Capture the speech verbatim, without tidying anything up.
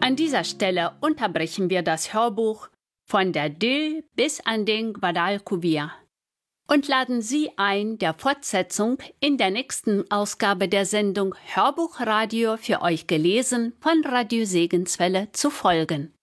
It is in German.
An dieser Stelle unterbrechen wir das Hörbuch von der Dill bis an den Guadalquivir und laden Sie ein, der Fortsetzung in der nächsten Ausgabe der Sendung Hörbuchradio für euch gelesen von Radio Segenswelle zu folgen.